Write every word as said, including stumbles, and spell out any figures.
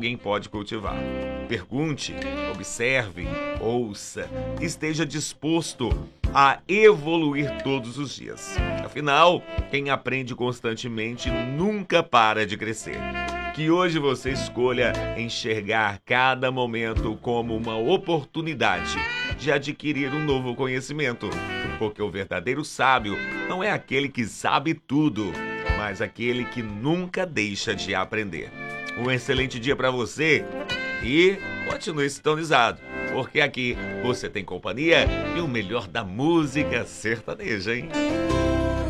alguém pode cultivar. Pergunte, observe, ouça, esteja disposto a evoluir todos os dias. Afinal, quem aprende constantemente nunca para de crescer. Que hoje você escolha enxergar cada momento como uma oportunidade de adquirir um novo conhecimento, porque o verdadeiro sábio não é aquele que sabe tudo, mas aquele que nunca deixa de aprender. Um excelente dia para você e continue sintonizado, porque aqui você tem companhia e o melhor da música sertaneja, hein?